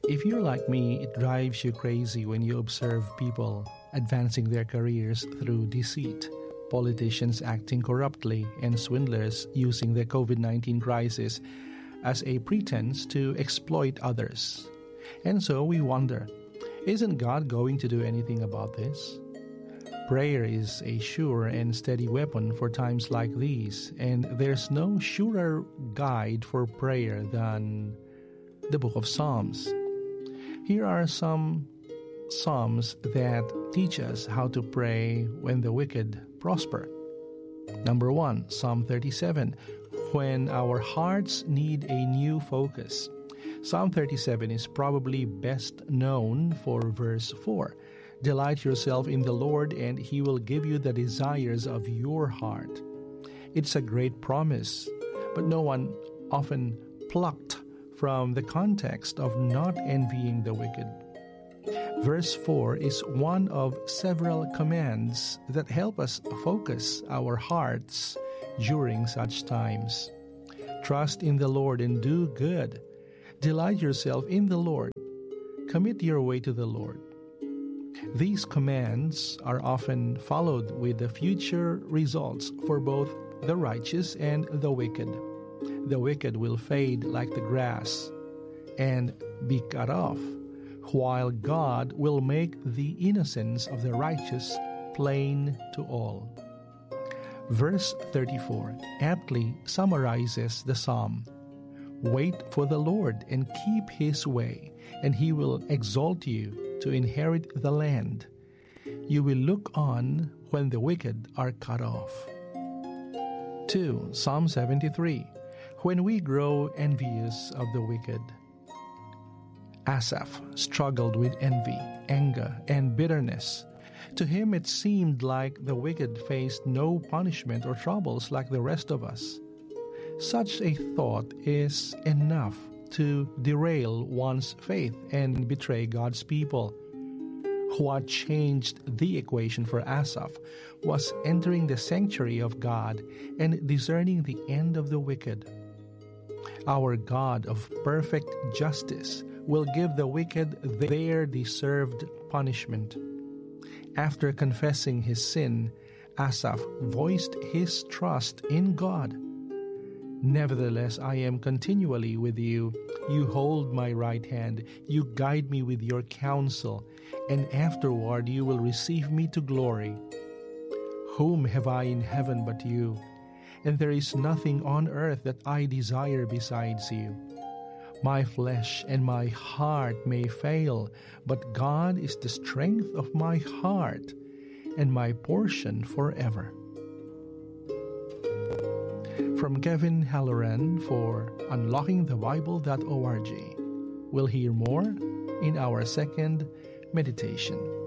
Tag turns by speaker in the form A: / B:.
A: If you're like me, it drives you crazy when you observe people advancing their careers through deceit, politicians acting corruptly, and swindlers using the COVID-19 crisis as a pretense to exploit others. And so we wonder, isn't God going to do anything about this? Prayer is a sure and steady weapon for times like these, and there's no surer guide for prayer than the book of Psalms. Here are some Psalms that teach us how to pray when the wicked prosper. Number 1, Psalm 37, when our hearts need a new focus. Psalm 37 is probably best known for verse 4. Delight yourself in the Lord, and He will give you the desires of your heart. It's a great promise, but no one often plucked from the context of not envying the wicked. Verse 4 is one of several commands that help us focus our hearts during such times. Trust in the Lord and do good. Delight yourself in the Lord. Commit your way to the Lord. These commands are often followed with the future results for both the righteous and the wicked. The wicked will fade like the grass and be cut off, while God will make the innocence of the righteous plain to all. Verse 34 aptly summarizes the psalm. Wait for the Lord and keep His way, and He will exalt you to inherit the land. You will look on when the wicked are cut off. 2. Psalm 73. When we grow envious of the wicked. Asaph struggled with envy, anger, and bitterness. To him it seemed like the wicked faced no punishment or troubles like the rest of us. Such a thought is enough to derail one's faith and betray God's people. What changed the equation for Asaph was entering the sanctuary of God and discerning the end of the wicked. Our God of perfect justice will give the wicked their deserved punishment. After confessing his sin, Asaph voiced his trust in God. Nevertheless, I am continually with you. You hold my right hand. You guide me with your counsel, and afterward you will receive me to glory. Whom have I in heaven but you? And there is nothing on earth that I desire besides you. My flesh and my heart may fail, but God is the strength of my heart and my portion forever. From Kevin Halloran for UnlockingTheBible.org. We'll hear more in our second meditation.